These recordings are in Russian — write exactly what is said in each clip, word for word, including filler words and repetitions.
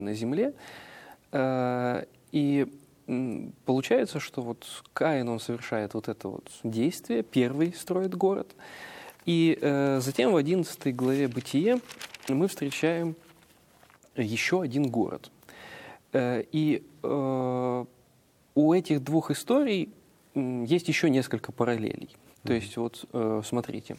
на земле. И получается, что вот Каин, он совершает вот это вот действие, первый строит город. И затем в одиннадцатой главе Бытие мы встречаем еще один город. И у этих двух историй есть еще несколько параллелей. То есть вот смотрите.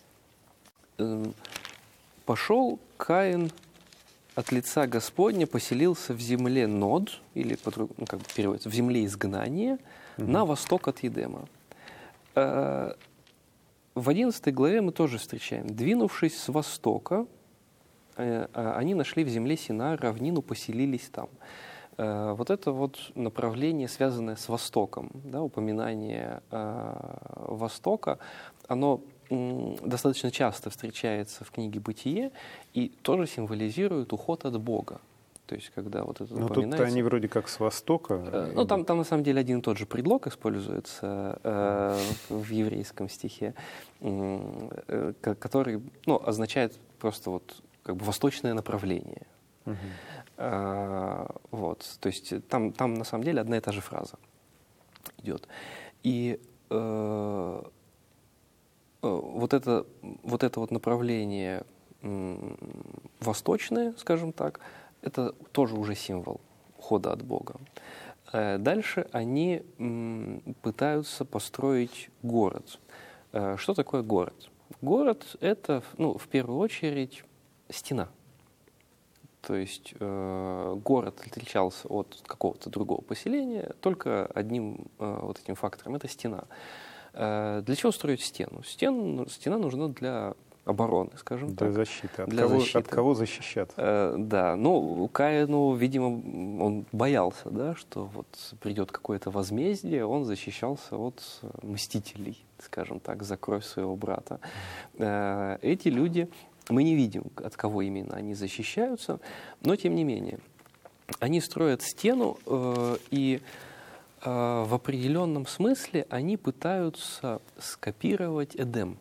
«Пошел Каин от лица Господня, поселился в земле Нод», или ну, как бы переводится, в земле изгнания, угу. на восток от Едема. В одиннадцатой главе мы тоже встречаем. «Двинувшись с востока, они нашли в земле Синар равнину, поселились там». Вот это вот направление, связанное с Востоком, да, упоминание Востока, оно достаточно часто встречается в книге «Бытие» и тоже символизирует уход от Бога. То есть, когда вот это упоминается... Но тут они вроде как с Востока. Ну, там, там на самом деле один и тот же предлог используется э, в еврейском стихе, э, который, ну, означает просто вот как бы восточное направление. Uh-huh. А, вот, то есть там, там на самом деле одна и та же фраза идет. И э, вот, это, вот это вот направление м, восточное, скажем так, это тоже уже символ ухода от Бога. Э, дальше они м, пытаются построить город. Э, что такое город? Город — это, ну, в первую очередь стена. То есть э, город отличался от какого-то другого поселения только одним э, вот этим фактором – это стена. Э, для чего строить стену? Стен, стена нужна для обороны, скажем для так. Защиты. От для кого, защиты. От кого защищаться? Э, да, ну, Каину, видимо, он боялся, да, что вот придет какое-то возмездие, он защищался от мстителей, скажем так, за кровь своего брата. Э, эти люди... Мы не видим, от кого именно они защищаются, но тем не менее. Они строят стену, э, и э, в определенном смысле они пытаются скопировать Эдем.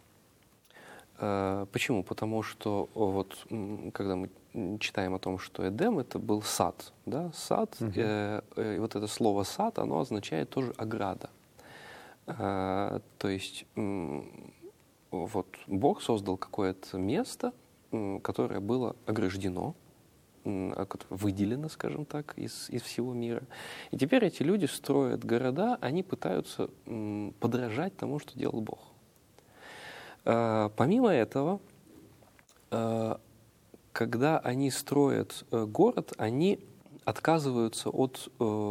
Э, почему? Потому что вот, когда мы читаем о том, что Эдем — это был сад, да? Сад, угу. э, э, и вот это слово «сад», оно означает тоже ограда. Э, то есть... Э, Вот Бог создал какое-то место, которое было ограждено, выделено, скажем так, из, из всего мира. И теперь эти люди строят города, они пытаются подражать тому, что делал Бог. Помимо этого, когда они строят город, они отказываются от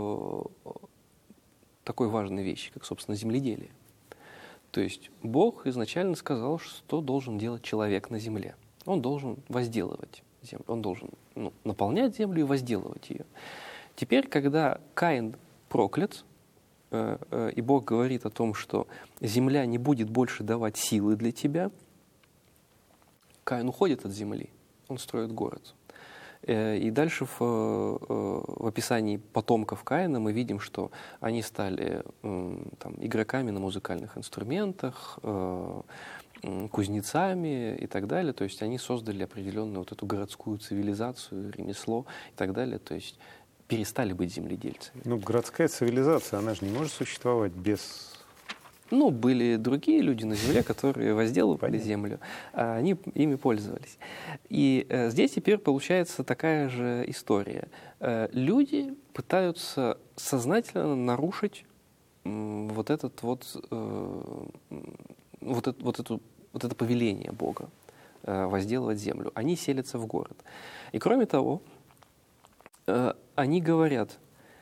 такой важной вещи, как, собственно, земледелие. То есть Бог изначально сказал, что должен делать человек на земле. Он должен возделывать землю, он должен ну, наполнять землю и возделывать ее. Теперь, когда Каин проклят, э, э, и Бог говорит о том, что земля не будет больше давать силы для тебя, Каин уходит от земли, он строит город. И дальше в, в описании потомков Каина мы видим, что они стали там, игроками на музыкальных инструментах, кузнецами и так далее. То есть они создали определенную вот эту городскую цивилизацию, ремесло и так далее. То есть перестали быть земледельцами. Ну, городская цивилизация, она же не может существовать без... Ну, были другие люди на земле, которые возделывали Понятно. землю, а они ими пользовались. И э, здесь теперь получается такая же история. Э, люди пытаются сознательно нарушить э, вот этот вот, э, вот, это, вот, эту, вот это повеление Бога э, возделывать землю. Они селятся в город. И кроме того, э, они говорят...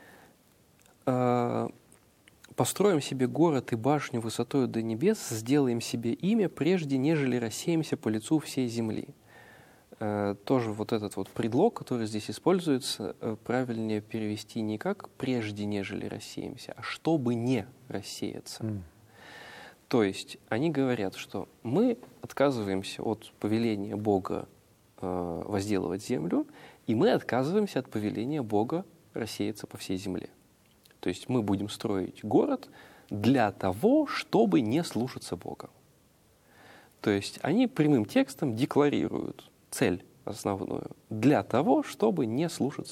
Э, «Построим себе город и башню высотою до небес, сделаем себе имя, прежде нежели рассеемся по лицу всей земли». Э, тоже вот этот вот предлог, который здесь используется, э, правильнее перевести не как «прежде нежели рассеемся», а «чтобы не рассеяться». Mm. То есть они говорят, что мы отказываемся от повеления Бога э, возделывать землю, и мы отказываемся от повеления Бога рассеяться по всей земле. То есть мы будем строить город для того, чтобы не слушаться Бога. То есть они прямым текстом декларируют цель основную, для того, чтобы не слушаться